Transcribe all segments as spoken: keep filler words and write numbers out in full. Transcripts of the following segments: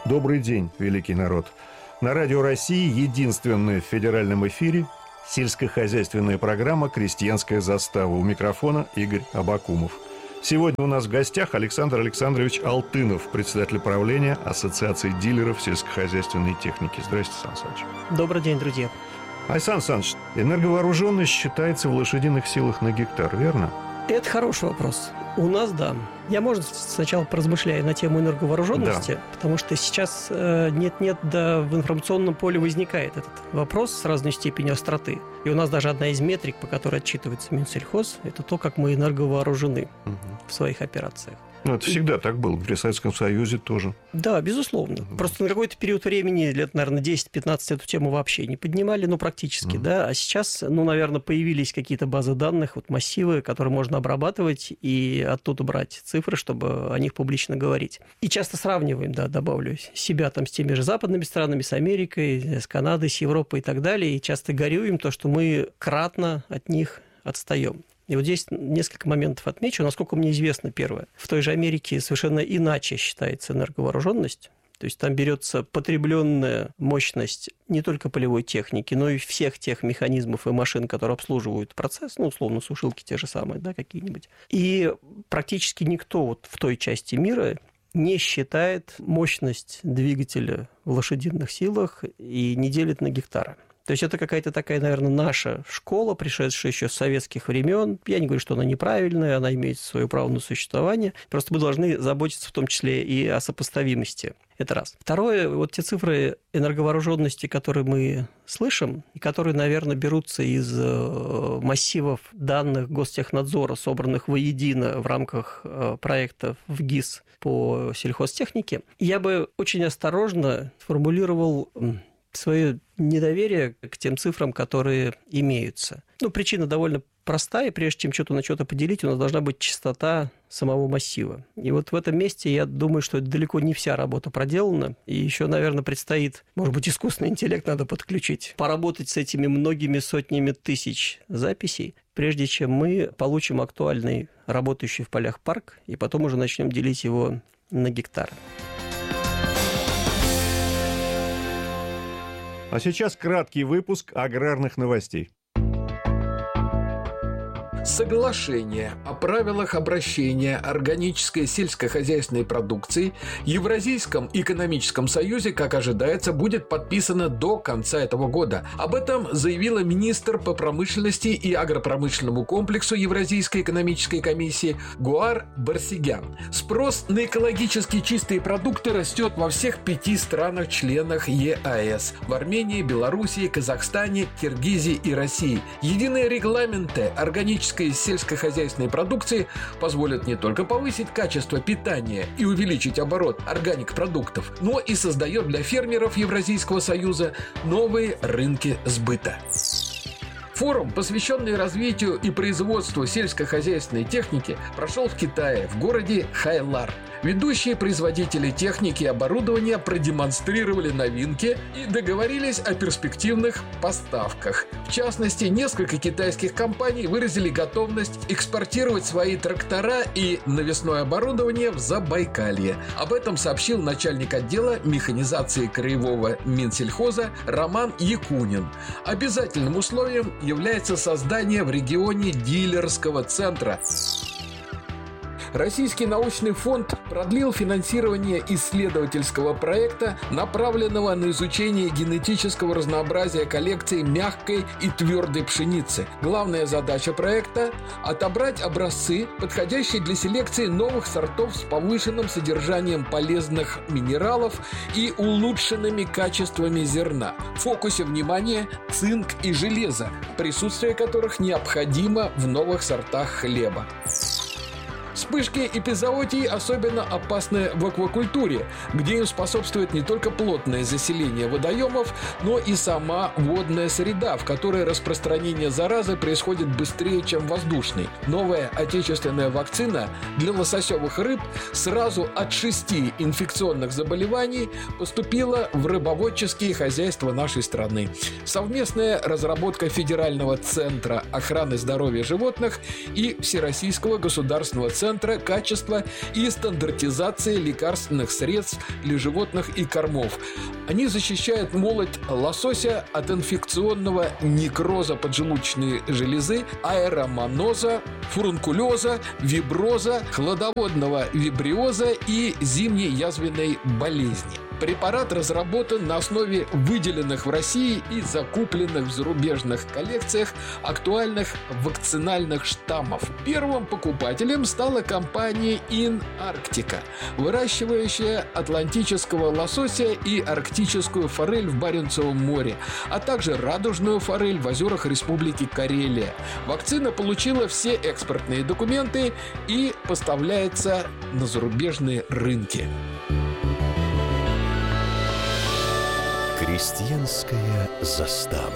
Добрый день, великий народ. На Радио России единственная в федеральном эфире сельскохозяйственная программа «Крестьянская застава». У микрофона Игорь Абакумов. Сегодня у нас в гостях Александр Александрович Алтынов, председатель правления Ассоциации дилеров сельскохозяйственной техники. Здравствуйте, Сан Саныч. Добрый день, друзья. Сан Саныч, энерговооруженность считается в лошадиных силах на гектар, верно? Это хороший вопрос. У нас, да. Я, может, сначала поразмышляю на тему энерговооруженности, да. Потому что сейчас э, нет-нет, да в информационном поле возникает этот вопрос с разной степенью остроты. И у нас даже одна из метрик, по которой отчитывается Минсельхоз, это то, как мы энерговооружены угу. в своих операциях. Ну, это всегда так было, при Советском Союзе тоже. Да, безусловно. Mm-hmm. Просто на какой-то период времени, лет, наверное, десять-пятнадцать, эту тему вообще не поднимали, ну, практически, mm-hmm. да. А сейчас, ну, наверное, появились какие-то базы данных, вот массивы, которые можно обрабатывать и оттуда брать цифры, чтобы о них публично говорить. И часто сравниваем, да, добавлю, себя там с теми же западными странами, с Америкой, с Канадой, с Европой и так далее. И часто горюем то, что мы кратно от них отстаем. И вот здесь несколько моментов отмечу. Насколько мне известно, первое, в той же Америке совершенно иначе считается энерговооруженность. То есть там берется потребленная мощность не только полевой техники, но и всех тех механизмов и машин, которые обслуживают процесс, ну, условно, сушилки те же самые, да, какие-нибудь. И практически никто вот в той части мира не считает мощность двигателя в лошадиных силах и не делит на гектары. То есть это какая-то такая, наверное, наша школа, пришедшая еще с советских времен. Я не говорю, что она неправильная, она имеет свое право на существование. Просто мы должны заботиться в том числе и о сопоставимости. Это раз. Второе, вот те цифры энерговооруженности, которые мы слышим, и которые, наверное, берутся из массивов данных Гостехнадзора, собранных воедино в рамках проекта в ГИС по сельхозтехнике, я бы очень осторожно сформулировал свое недоверие к тем цифрам, которые имеются. Ну, причина довольно простая. Прежде чем что-то на что-то поделить, у нас должна быть частота самого массива. И вот в этом месте я думаю, что далеко не вся работа проделана. И еще, наверное, предстоит, может быть, искусственный интеллект надо подключить, поработать с этими многими сотнями тысяч записей, прежде чем мы получим актуальный, работающий в полях парк, и потом уже начнем делить его на гектары. А сейчас краткий выпуск аграрных новостей. Соглашение о правилах обращения органической сельскохозяйственной продукции в Евразийском экономическом союзе, как ожидается, будет подписано до конца этого года. Об этом заявила министр по промышленности и агропромышленному комплексу Евразийской экономической комиссии Гуар Барсигян. Спрос на экологически чистые продукты растет во всех пяти странах-членах ЕАЭС – в Армении, Белоруссии, Казахстане, Киргизии и России. Единые регламенты органической сельскохозяйственной продукции позволят не только повысить качество питания и увеличить оборот органик-продуктов, но и создает для фермеров Евразийского союза новые рынки сбыта. Форум, посвященный развитию и производству сельскохозяйственной техники, прошел в Китае, в городе Хайлар. Ведущие производители техники и оборудования продемонстрировали новинки и договорились о перспективных поставках. В частности, несколько китайских компаний выразили готовность экспортировать свои трактора и навесное оборудование в Забайкалье. Об этом сообщил начальник отдела механизации краевого Минсельхоза Роман Якунин. Обязательным условием является создание в регионе дилерского центра. Российский научный фонд продлил финансирование исследовательского проекта, направленного на изучение генетического разнообразия коллекций мягкой и твердой пшеницы. Главная задача проекта – отобрать образцы, подходящие для селекции новых сортов с повышенным содержанием полезных минералов и улучшенными качествами зерна. В фокусе внимания цинк и железо, присутствие которых необходимо в новых сортах хлеба. Вспышки эпизоотии особенно опасны в аквакультуре, где им способствует не только плотное заселение водоемов, но и сама водная среда, в которой распространение заразы происходит быстрее, чем воздушной. Новая отечественная вакцина для лососевых рыб сразу от шести инфекционных заболеваний поступила в рыбоводческие хозяйства нашей страны. Совместная разработка Федерального центра охраны здоровья животных и Всероссийского государственного центра Центра качества и стандартизации лекарственных средств для животных и кормов. Они защищают молоть лосося от инфекционного некроза поджелудочной железы, аэромоноза, фурункулеза, виброза, хладоводного вибриоза и зимней язвенной болезни. Препарат разработан на основе выделенных в России и закупленных в зарубежных коллекциях актуальных вакцинальных штаммов. Первым покупателем стала компания Инарктика, выращивающая атлантического лосося и арктическую форель в Баренцевом море, а также радужную форель в озерах Республики Карелия. Вакцина получила все экспортные документы и поставляется на зарубежные рынки. Крестьянская застава.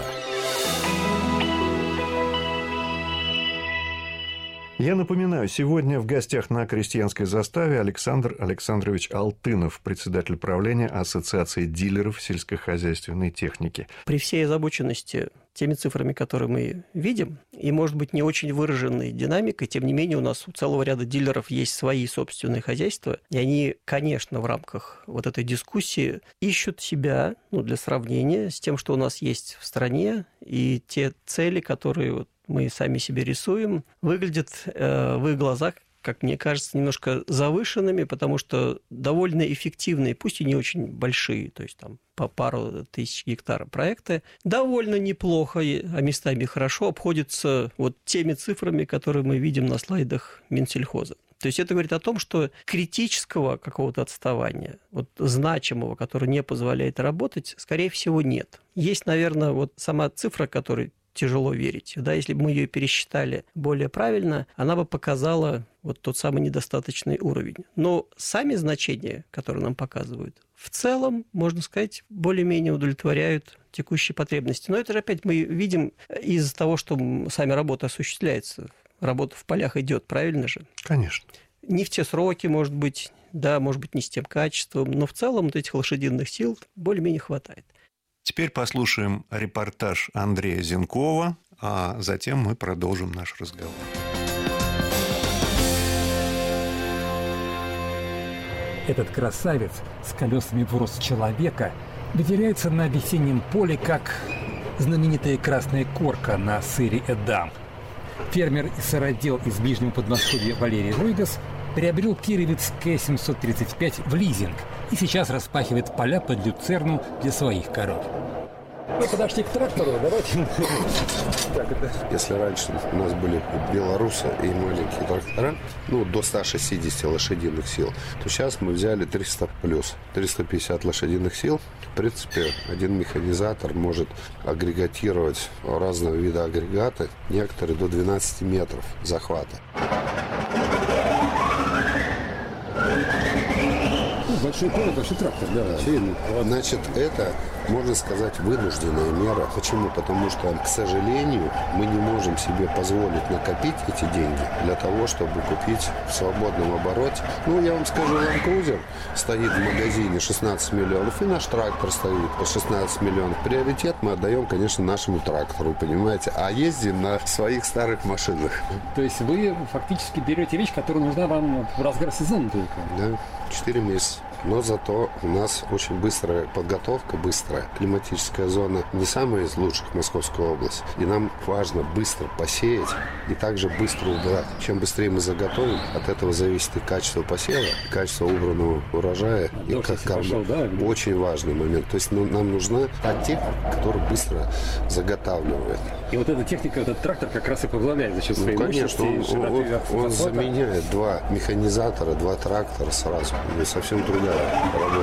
Я напоминаю, сегодня в гостях на крестьянской заставе Александр Александрович Алтынов, председатель правления Ассоциации дилеров сельскохозяйственной техники. При всей озабоченности теми цифрами, которые мы видим, и, может быть, не очень выраженной динамикой, тем не менее, у нас у целого ряда дилеров есть свои собственные хозяйства, и они, конечно, в рамках вот этой дискуссии ищут себя, ну, для сравнения с тем, что у нас есть в стране, и те цели, которые вот мы сами себе рисуем, выглядят э, в их глазах, как мне кажется, немножко завышенными, потому что довольно эффективные, пусть и не очень большие, то есть там по пару тысяч гектаров проекты, довольно неплохо, а местами хорошо обходятся вот теми цифрами, которые мы видим на слайдах Минсельхоза. То есть это говорит о том, что критического какого-то отставания, вот значимого, который не позволяет работать, скорее всего, нет. Есть, наверное, вот сама цифра, которой тяжело верить. Да, если бы мы ее пересчитали более правильно, она бы показала вот тот самый недостаточный уровень. Но сами значения, которые нам показывают, в целом, можно сказать, более-менее удовлетворяют текущие потребности. Но это же опять мы видим из-за того, что сами работа осуществляется. Работа в полях идет, правильно же? Конечно. Не в те сроки, может быть, да, может быть, не с тем качеством, но в целом вот этих лошадиных сил более-менее хватает. Теперь послушаем репортаж Андрея Зенкова, а затем мы продолжим наш разговор. Этот красавец с колесами в рост человека выделяется на весеннем поле, как знаменитая красная корка на сыре Эдам. Фермер и сыродел из Ближнего Подмосковья Валерий Ройгас приобрел кировец К семьсот тридцать пять в лизинг и сейчас распахивает поля под люцерну для своих коров. Мы подошли к трактору, давайте. Так, это... Если раньше у нас были белорусы и маленькие трактора, ну, до ста шестидесяти лошадиных сил, то сейчас мы взяли триста плюс, триста пятьдесят лошадиных сил. В принципе, один механизатор может агрегатировать разного вида агрегаты, некоторые до двенадцати метров захвата. Большой поле, большой трактор, да. Значит, это, можно сказать, вынужденная мера. Почему? Потому что, к сожалению, мы не можем себе позволить накопить эти деньги для того, чтобы купить в свободном обороте. Ну, я вам скажу, Land Cruiser стоит в магазине шестнадцать миллионов, и наш трактор стоит по шестнадцать миллионов. Приоритет мы отдаем, конечно, нашему трактору, понимаете, а ездим на своих старых машинах. То есть вы фактически берете вещь, которая нужна вам в разгар сезона только? Да, четыре месяца. Но зато у нас очень быстрая подготовка, быстрая. Климатическая зона не самая из лучших в Московской области. И нам важно быстро посеять и также быстро убрать. Чем быстрее мы заготовим, от этого зависит и качество посева, и качество убранного урожая. А и как пошел, да? Очень важный момент. То есть ну, нам нужна та техника, которая быстро заготавливает. И вот эта техника, этот трактор как раз и позволяет за счет своей ну, конечно, мощности. Он, он, он, он заменяет два механизатора, два трактора сразу. И совсем другая работа.